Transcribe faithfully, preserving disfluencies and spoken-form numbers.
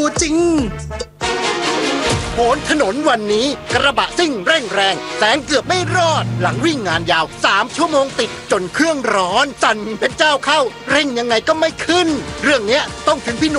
ตัวจริงโหนถนนวันนี้กระบะซิ่งเร่งแรงแซงเกือบไม่รอดหลังวิ่งงานยาวสามชั่วโมงติดจนเครื่องร้อนสั่นเป็นเจ้าเข้าเร่งยังไงก็ไม่ขึ้นเรื่องเนี้ยต้องถึงพี่หนุ่ม